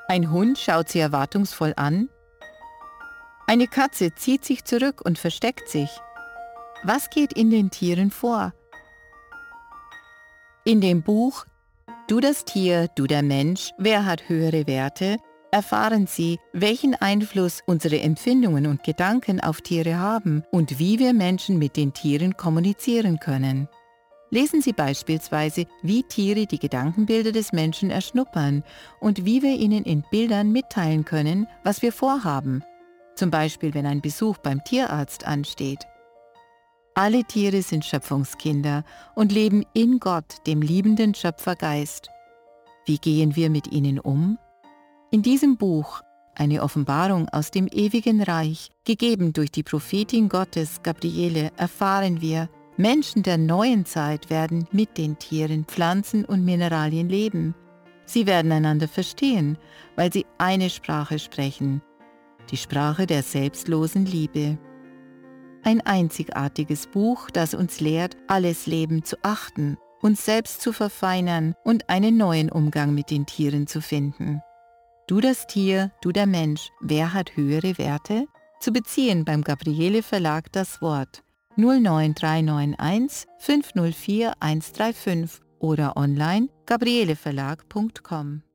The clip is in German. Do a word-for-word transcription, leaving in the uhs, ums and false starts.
Ein Hund schaut sie erwartungsvoll an. Eine Katze zieht sich zurück und versteckt sich. Was geht in den Tieren vor? In dem Buch Du das Tier, du der Mensch, wer hat höhere Werte? Erfahren Sie, welchen Einfluss unsere Empfindungen und Gedanken auf Tiere haben und wie wir Menschen mit den Tieren kommunizieren können. Lesen Sie beispielsweise, wie Tiere die Gedankenbilder des Menschen erschnuppern und wie wir ihnen in Bildern mitteilen können, was wir vorhaben. Zum Beispiel, wenn ein Besuch beim Tierarzt ansteht. Alle Tiere sind Schöpfungskinder und leben in Gott, dem liebenden Schöpfergeist. Wie gehen wir mit ihnen um? In diesem Buch, eine Offenbarung aus dem ewigen Reich, gegeben durch die Prophetin Gottes Gabriele, erfahren wir, Menschen der neuen Zeit werden mit den Tieren, Pflanzen und Mineralien leben. Sie werden einander verstehen, weil sie eine Sprache sprechen, die Sprache der selbstlosen Liebe. Ein einzigartiges Buch, das uns lehrt, alles Leben zu achten, uns selbst zu verfeinern und einen neuen Umgang mit den Tieren zu finden. Du das Tier, du der Mensch, wer hat höhere Werte? Zu beziehen beim Gabriele Verlag das Wort null neun drei neun eins fünf null vier eins drei fünf oder online gabriele verlag punkt com.